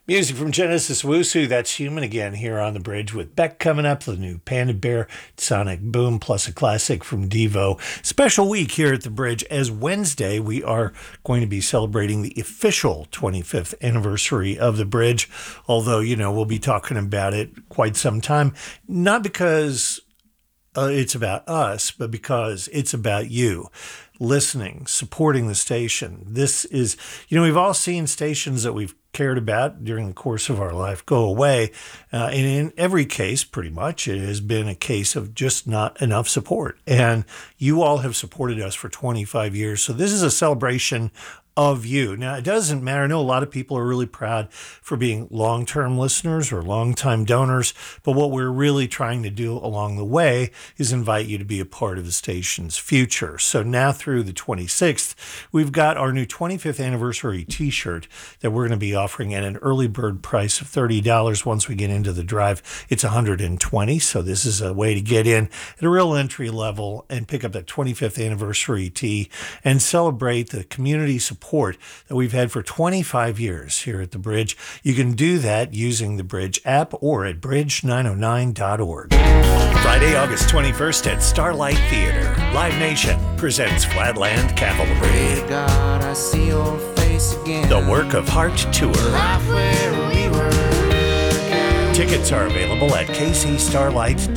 Music from Genesis Wusu, that's Human again here on the bridge with Beck coming up, the new Panda Bear Sonic Boom, plus a classic from Devo. Special week here at the bridge, as Wednesday we are going to be celebrating the official 25th anniversary of the bridge, although, we'll be talking about it quite some time, not because it's about us, but because it's about you. Listening, supporting the station. This is, we've all seen stations that we've cared about during the course of our life go away. And in every case, pretty much, it has been a case of just not enough support. And you all have supported us for 25 years. So this is a celebration of you. Now, it doesn't matter. I know a lot of people are really proud for being long-term listeners or long-time donors, but what we're really trying to do along the way is invite you to be a part of the station's future. So now through the 26th, we've got our new 25th anniversary t-shirt that we're going to be offering at an early bird price of $30. Once we get into the drive, it's $120. So this is a way to get in at a real entry level and pick up that 25th anniversary tee and celebrate the community support that we've had for 25 years here at the Bridge. You can do that using the Bridge app or at bridge909.org. Friday, August 21st at Starlight Theater, Live Nation presents Flatland Cavalry. Hey God, I see your face again. The Work of Heart Tour. Life where we were. Tickets are available at kcstarlight.com.